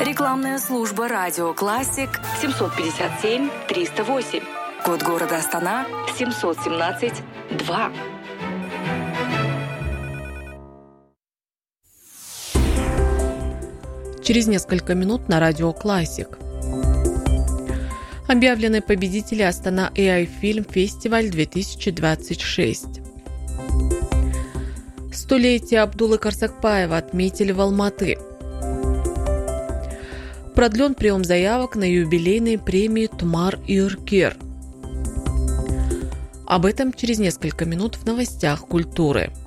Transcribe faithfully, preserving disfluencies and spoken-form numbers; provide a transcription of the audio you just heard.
Рекламная служба «Радио Классик» семьсот пятьдесят семь триста восемь. Код города Астана семьсот семнадцать два. Через несколько минут на Радио Классик. Объявлены победители Астана эй ай Film Festival две тысячи двадцать шесть. Столетие Абдуллы Карсакбаева отметили в Алматы. Продлен прием заявок на юбилейные премии «Тумар и Ürker». Об этом через несколько минут в новостях культуры.